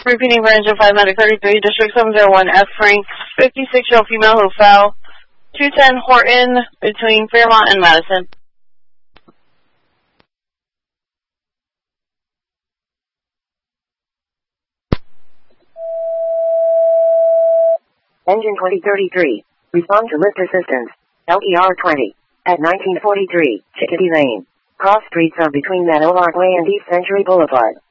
Repeating for engine 533, District 701, F. Frank, 56-year-old female who fell. 210 Horton between Fairmont and Madison. Engine 2033. Respond to lift assistance. LER 20. At 1943, Chickadee Lane. Cross streets are between Meadow Larkway and East Century Boulevard.